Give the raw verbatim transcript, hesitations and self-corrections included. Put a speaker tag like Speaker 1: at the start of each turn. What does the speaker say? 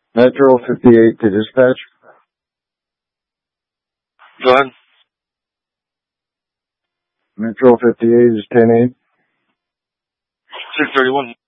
Speaker 1: Metro fifty-eight to dispatch.
Speaker 2: Go ahead.
Speaker 1: Metro fifty-eight is ten eight.
Speaker 2: six thirty-one.